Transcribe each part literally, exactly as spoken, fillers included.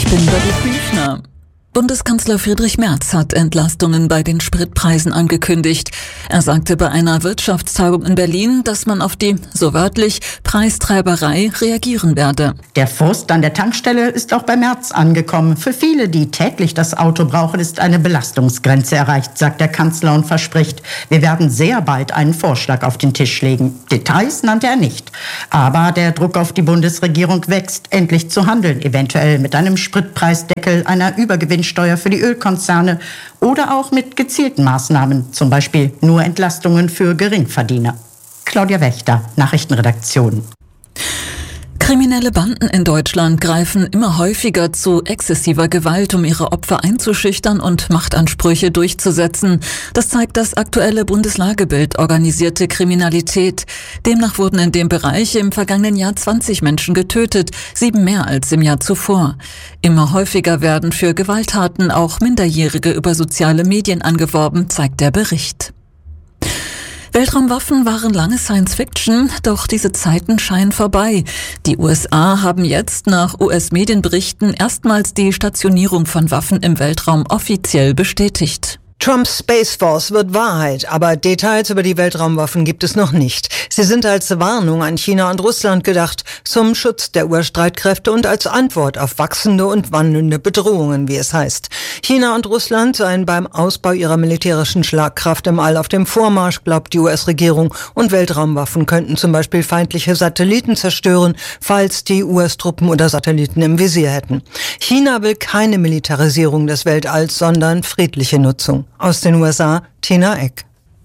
Kimberly Büchner. Bundeskanzler Friedrich Merz hat Entlastungen bei den Spritpreisen angekündigt. Er sagte bei einer Wirtschaftstagung in Berlin, dass man auf die, so wörtlich, Preistreiberei reagieren werde. Der Frust an der Tankstelle ist auch bei Merz angekommen. Für viele, die täglich das Auto brauchen, ist eine Belastungsgrenze erreicht, sagt der Kanzler und verspricht, wir werden sehr bald einen Vorschlag auf den Tisch legen. Details nannte er nicht. Aber der Druck auf die Bundesregierung wächst, endlich zu handeln, eventuell mit einem Spritpreisdeckel, einer Übergewinnsteuer für die Ölkonzerne oder auch mit gezielten Maßnahmen, zum Beispiel nur Entlastungen für Geringverdiener. Claudia Wächter, Nachrichtenredaktion. Kriminelle Banden in Deutschland greifen immer häufiger zu exzessiver Gewalt, um ihre Opfer einzuschüchtern und Machtansprüche durchzusetzen. Das zeigt das aktuelle Bundeslagebild organisierte Kriminalität. Demnach wurden in dem Bereich im vergangenen Jahr zwanzig Menschen getötet, sieben mehr als im Jahr zuvor. Immer häufiger werden für Gewalttaten auch Minderjährige über soziale Medien angeworben, zeigt der Bericht. Weltraumwaffen waren lange Science-Fiction, doch diese Zeiten scheinen vorbei. Die U S A haben jetzt nach U S-Medienberichten erstmals die Stationierung von Waffen im Weltraum offiziell bestätigt. Trumps Space Force wird Wahrheit, aber Details über die Weltraumwaffen gibt es noch nicht. Sie sind als Warnung an China und Russland gedacht, zum Schutz der Urstreitkräfte und als Antwort auf wachsende und wandelnde Bedrohungen, wie es heißt. China und Russland seien beim Ausbau ihrer militärischen Schlagkraft im All auf dem Vormarsch, glaubt die U S-Regierung, und Weltraumwaffen könnten zum Beispiel feindliche Satelliten zerstören, falls die U S-Truppen oder Satelliten im Visier hätten. China will keine Militarisierung des Weltalls, sondern friedliche Nutzung. Aus den U S A, Tina Eck.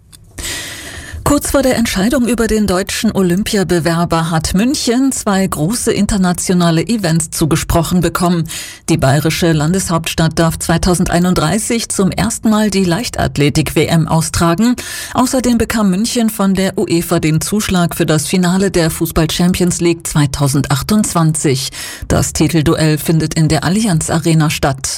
Kurz vor der Entscheidung über den deutschen Olympiabewerber hat München zwei große internationale Events zugesprochen bekommen. Die bayerische Landeshauptstadt darf zweitausendeinunddreißig zum ersten Mal die Leichtathletik-W M austragen. Außerdem bekam München von der UEFA den Zuschlag für das Finale der Fußball-Champions League zweitausendachtundzwanzig. Das Titelduell findet in der Allianz Arena statt.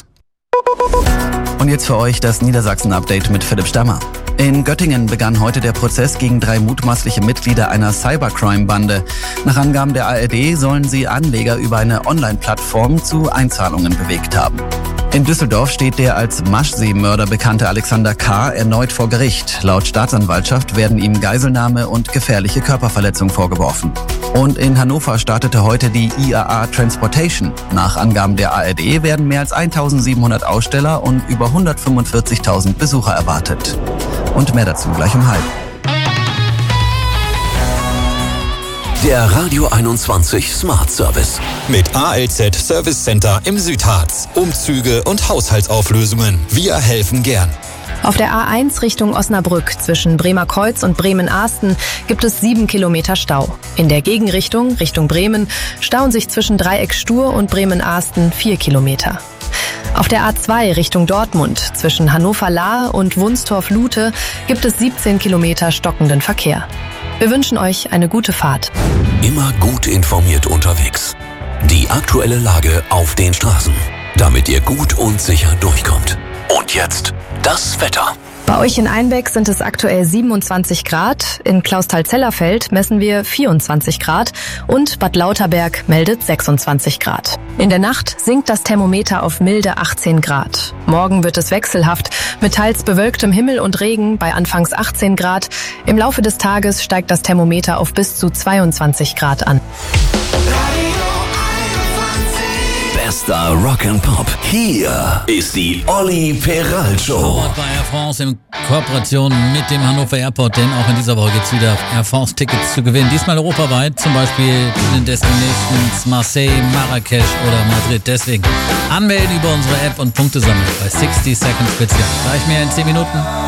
Und jetzt für euch das Niedersachsen-Update mit Philipp Stammer. In Göttingen begann heute der Prozess gegen drei mutmaßliche Mitglieder einer Cybercrime-Bande. Nach Angaben der A R D sollen sie Anleger über eine Online-Plattform zu Einzahlungen bewegt haben. In Düsseldorf steht der als Maschsee-Mörder bekannte Alexander K. erneut vor Gericht. Laut Staatsanwaltschaft werden ihm Geiselnahme und gefährliche Körperverletzung vorgeworfen. Und in Hannover startete heute die I A A Transportation. Nach Angaben der A R D werden mehr als eintausendsiebenhundert Aussteller und über hundertfünfundvierzigtausend Besucher erwartet. Und mehr dazu gleich um halb. Der Radio einundzwanzig Smart Service. Mit A L Z Service Center im Südharz. Umzüge und Haushaltsauflösungen. Wir helfen gern. Auf der A eins Richtung Osnabrück zwischen Bremerkreuz und Bremen-Ahsten gibt es sieben Kilometer Stau. In der Gegenrichtung, Richtung Bremen, stauen sich zwischen Dreieck Stur und Bremen-Ahsten vier Kilometer. Auf der A zwei Richtung Dortmund zwischen Hannover-Lahr und Wunstorf-Lute gibt es siebzehn Kilometer stockenden Verkehr. Wir wünschen euch eine gute Fahrt. Immer gut informiert unterwegs. Die aktuelle Lage auf den Straßen, damit ihr gut und sicher durchkommt. Und jetzt das Wetter. Bei euch in Einbeck sind es aktuell siebenundzwanzig Grad, in Clausthal-Zellerfeld messen wir vierundzwanzig Grad und Bad Lauterberg meldet sechsundzwanzig Grad. In der Nacht sinkt das Thermometer auf milde achtzehn Grad. Morgen wird es wechselhaft mit teils bewölktem Himmel und Regen bei anfangs achtzehn Grad. Im Laufe des Tages steigt das Thermometer auf bis zu zweiundzwanzig Grad an. Bester Rock'n'Pop. Hier ist die Olli Peral Show. Bei Air France in Kooperation mit dem Hannover Airport, denn auch in dieser Woche gibt es wieder Air France Tickets zu gewinnen. Diesmal europaweit, zum Beispiel in den Destinations Marseille, Marrakesch oder Madrid. Deswegen anmelden über unsere App und Punkte sammeln bei sixty Seconds Spezial. Gleich mehr in zehn Minuten.